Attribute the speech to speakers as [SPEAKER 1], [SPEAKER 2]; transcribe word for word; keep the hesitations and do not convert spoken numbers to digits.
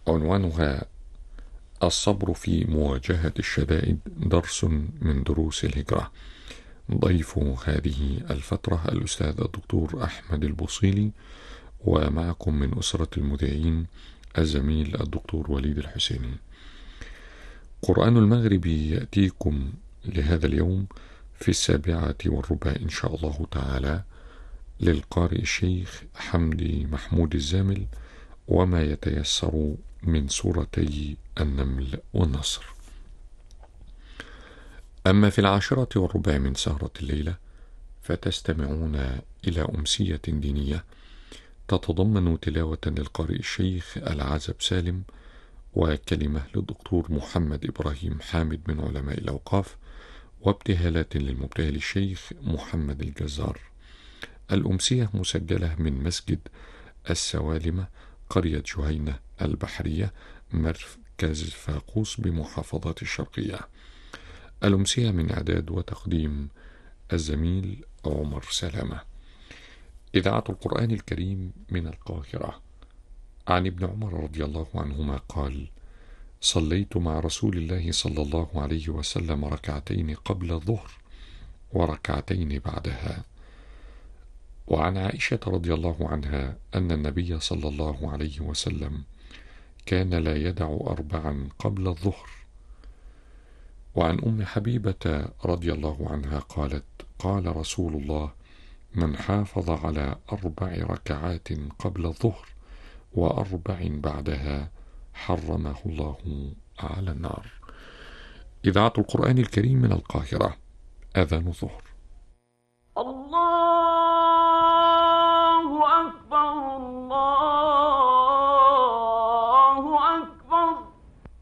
[SPEAKER 1] عنوانها: الصبر في مواجهة الشدائد، درس من دروس الهجرة. ضيف هذه الفترة الأستاذ الدكتور أحمد البوصيلي، ومعكم من أسرة المذيعين الزميل الدكتور وليد الحسيني. قرآن المغرب يأتيكم لهذا اليوم في السابعة والربع إن شاء الله تعالى، للقارئ الشيخ حمدي محمود الزامل، وما يتيسر من سورتي النمل والنصر. أما في العاشرة والربع من سهرة الليلة فتستمعون إلى أمسية دينية تتضمن تلاوة للقارئ الشيخ العزب سالم، وكلمة للدكتور محمد إبراهيم حامد من علماء الأوقاف، وابتهالات للمبتهل الشيخ محمد الجزار. الأمسية مسجلة من مسجد السوالمة، قرية جهينة البحرية، مركز فاقوس بمحافظة الشرقية. الأمسية من إعداد وتقديم الزميل عمر سلامة. إذاعة القرآن الكريم من القاهرة. عن ابن عمر رضي الله عنهما قال: صليت مع رسول الله صلى الله عليه وسلم ركعتين قبل الظهر وركعتين بعدها. وعن عائشة رضي الله عنها أن النبي صلى الله عليه وسلم كان لا يدع أربعا قبل الظهر. وعن أم حبيبة رضي الله عنها قالت: قال رسول الله: من حافظ على أربع ركعات قبل الظهر وأربع بعدها حرمه الله على النار. إذاعة القرآن الكريم من القاهرة. أذان الظهر.